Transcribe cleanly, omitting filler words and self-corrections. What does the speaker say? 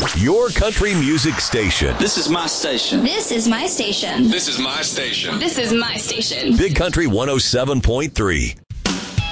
Your country music station. This is my station. This is my station. This is my station. This is my station. Big Country 107.3.